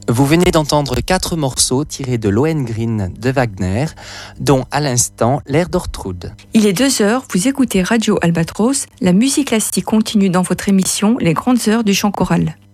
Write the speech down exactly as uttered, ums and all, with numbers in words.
Vous venez d'entendre quatre morceaux tirés de Lohengrin de Wagner, dont à l'instant l'air d'Ortrud. Il est deux heures, vous écoutez Radio Albatros, la musique classique continue dans votre émission Les Grandes Heures du chant choral.